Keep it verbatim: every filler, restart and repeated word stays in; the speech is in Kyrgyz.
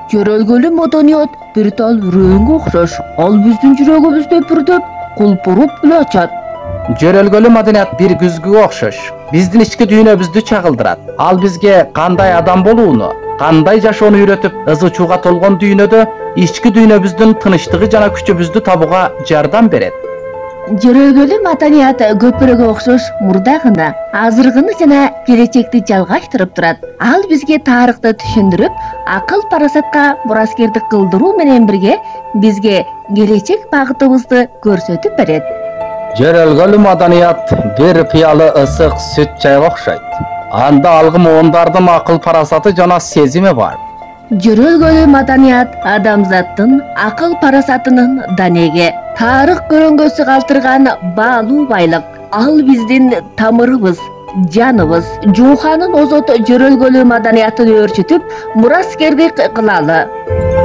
Жөрөлгөлүү маданият бир тал үрөөнгө окшош. Ал биздин жүрөгүбүздө пүрдөп, кулпуруп эле ачат. Жөрөлгөлүү маданият бир күзгүгө окшош. Биздин ички дүйнөбүздү чагылдырат. Ал бизге кандай адам болууну, кандай жашоону үйрөтүп, ызы чууга толгон дүйнөдө ички дүйнөбүздүн тынычтыгы жана күчүбүздү табууга жардам берет. Жөрөлгөлүү маданият көпүрөгө окшош мурда гана, азыркыны жана келечекти жалгаштырып турат. Ал бизге тарыхты түшүндүрүп, акыл парасатка мураскердик кылдыруу менен бирге бизге келечек багытыбызды көрсөтүп берет. Жөрөлгөлүү маданият бир пыялы ысык сүт чайга окшойт. Анда алгы муундардын акыл парасаты жана сезими бар. Жөрөлгөлүү маданият адамзаттын акыл парасатынын данеге, тарых көрөңгөсү калтырган баалуу байлык. Ал биздин тамырыбыз, жаныбыз. Жууханын озот жөрөлгөлүү маданиятын өөрчүтүп, мураскердик кылалы.